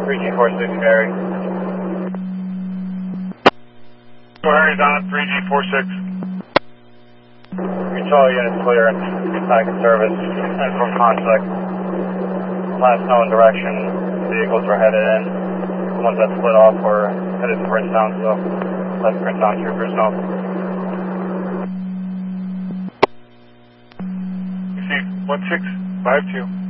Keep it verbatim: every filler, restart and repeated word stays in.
three G four six Gary. Harry's on three G four six. Control units clear and back in service. And from contact, last known direction, vehicles were headed in. The ones that split off were headed to Bridgetown, so let Bridgetown troopers know. You see one six five two.